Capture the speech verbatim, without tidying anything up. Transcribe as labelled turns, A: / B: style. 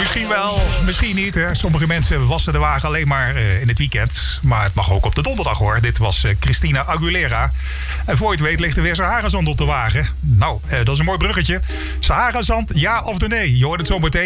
A: misschien wel, misschien niet. Hè. Sommige mensen wassen de wagen alleen maar uh, in het weekend. Maar het mag ook op de donderdag hoor. Dit was uh, Christina Aguilera. En voor je het weet ligt er weer Sahara-zand op de wagen. Nou, uh, dat is een mooi bruggetje. Sahara-zand, ja of nee? Je hoort het zo meteen.